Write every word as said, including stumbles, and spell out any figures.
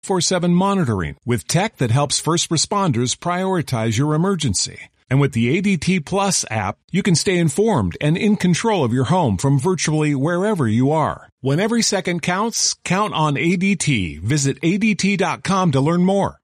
four seven monitoring with tech that helps first responders prioritize your emergency. And with the A D T Plus app, you can stay informed and in control of your home from virtually wherever you are. When every second counts, count on A D T. Visit A D T dot com to learn more.